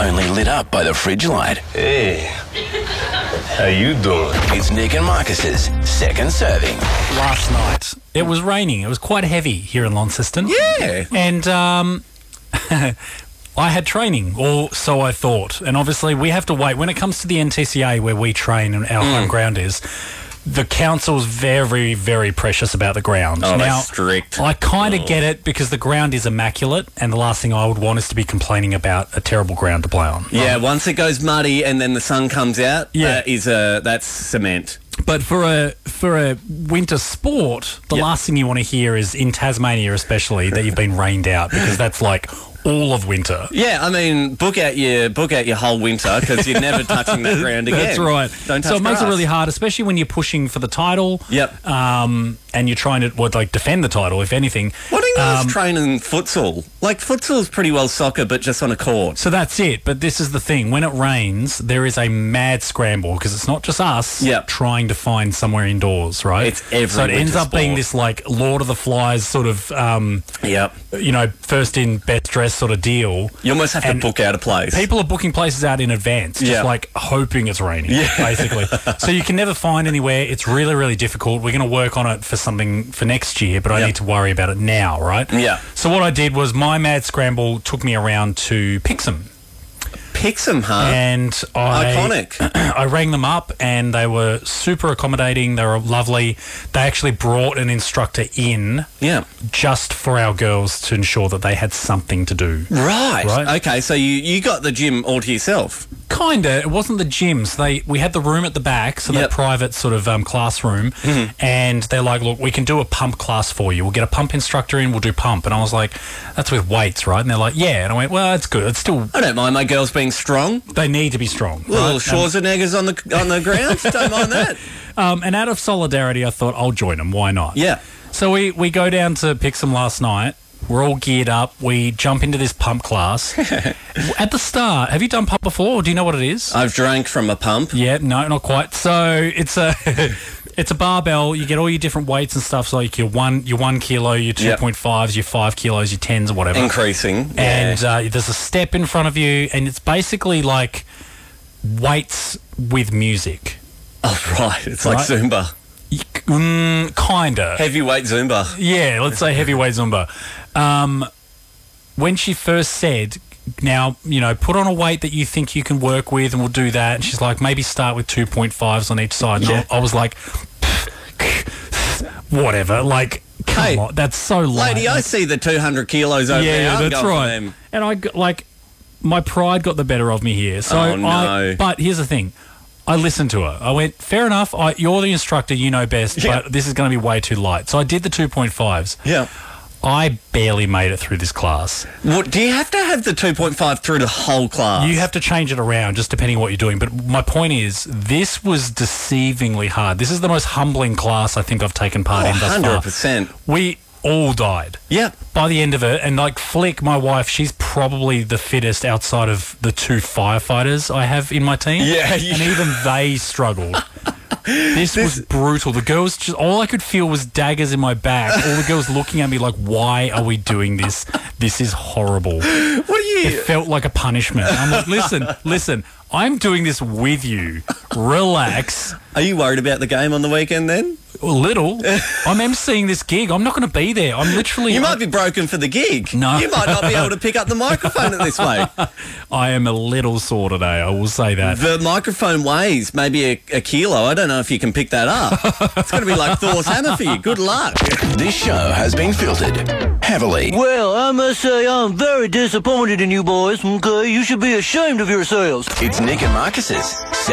only lit up by the fridge light. Hey, how you doing? It's Nick and Marcus's second serving. Last night, it was raining. It was quite heavy here in Launceston. Yeah. And I had training, or so I thought. And obviously, we have to wait. When it comes to the NTCA, where we train and our home ground is, the council's very, very precious about the ground. Oh, now, that's strict. I kind of get it because the ground is immaculate, and the last thing I would want is to be complaining about a terrible ground to play on. Yeah, once it goes muddy and then the sun comes out, Yeah. that's cement. But for a winter sport, the last thing you want to hear is, in Tasmania especially, that you've been rained out, because that's like all of winter. Yeah, I mean, book out your whole winter because you're never touching that ground again. That's right. Don't touch so it makes it grass. really hard, especially when you're pushing for the title. Yep. And you're trying to defend the title, if anything. Why don't you guys train in futsal? Like, futsal's pretty well soccer, but just on a court. So that's it. But this is the thing. When it rains, there is a mad scramble, because it's not just us trying to find somewhere indoors, right? It's every So it ends winter up being sport. this, like, Lord of the Flies sort of, first in, best dressed sort of deal. You almost have to book out a place. People are booking places out in advance, just like hoping it's raining, basically. So you can never find anywhere. It's really, really difficult. We're going to work on it for something for next year, but I need to worry about it now, right? Yeah. So what I did was, my mad scramble took me around to Pixham. Pixham, huh? And Iconic. I rang them up, and they were super accommodating. They were lovely. They actually brought an instructor in just for our girls to ensure that they had something to do. Right. Okay, so you got the gym all to yourself. Kinda. It wasn't the gyms. We had the room at the back, so that private sort of classroom, and they're like, look, we can do a pump class for you. We'll get a pump instructor in, we'll do pump. And I was like, that's with weights, right? And they're like, yeah. And I went, well, that's good. It's still... I don't mind my girls being strong. They need to be strong. Little Schwarzeneggers on the ground. Don't mind that. And out of solidarity, I thought, I'll join them. Why not? Yeah. So we go down to Pixham last night. We're all geared up. We jump into this pump class. At the start, have you done pump before? Or do you know what it is? I've drank from a pump. Yeah, no, not quite. So it's a it's a barbell. You get all your different weights and stuff. So like your 1 kilo, your 2.5s, your 5 kilos, your 10s, or whatever. Increasing. And there's a step in front of you, and it's basically like weights with music. Oh, right. It's like Zumba. Kinda. Heavyweight Zumba. Yeah, let's say heavyweight Zumba. When she first said, now, put on a weight that you think you can work with, and we'll do that. And she's like, maybe start with 2.5s on each side. And I was like, whatever. Like, come on, that's so light. Lady, I see the 200 kilos over there. Yeah, I'm that's going right. for them. And my pride got the better of me here. So Oh, no. but here's the thing. I listened to her. I went, fair enough. You're the instructor. You know best. Yeah. But this is going to be way too light. So I did the 2.5s. Yeah. I barely made it through this class. What, do you have to have the 2.5 through the whole class? You have to change it around just depending on what you're doing. But my point is, this was deceivingly hard. This is the most humbling class I think I've taken part in thus far. 100%. We all died. Yeah. By the end of it, and like Flick, my wife, she's probably the fittest outside of the 2 firefighters I have in my team. Yeah. And even they struggled. This was brutal. The girls, all I could feel was daggers in my back. All the girls looking at me like, why are we doing this? This is horrible. What are you... It felt like a punishment. I'm like, listen, I'm doing this with you. Relax. Are you worried about the game on the weekend then? A little. I'm emceeing this gig. I'm not going to be there. I'm literally... You might be broken for the gig. No. You might not be able to pick up the microphone at this way. I am a little sore today, I will say that. The microphone weighs maybe a kilo. I don't know if you can pick that up. It's going to be like Thor's hammer for you. Good luck. This show has been filtered heavily. Well, I must say I'm very disappointed in you boys, okay? You should be ashamed of yourselves. It's Nick and Marcus's